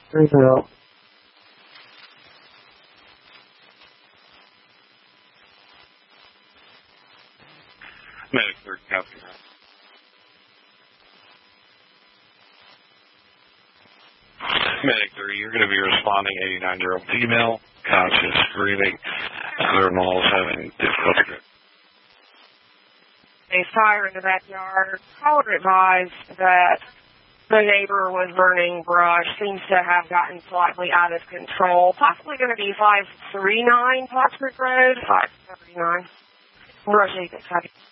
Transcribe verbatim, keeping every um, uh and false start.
Rebuild. Medic three, copy. Medic three, you're going to be responding eighty-nine-year-old female, conscious, breathing, thermals having difficulty. A fire in the backyard. Caller advised that the neighbor was burning brush, seems to have gotten slightly out of control. Possibly going to be five three nine Plattsburgh Road, five three nine. Brush eight, copy.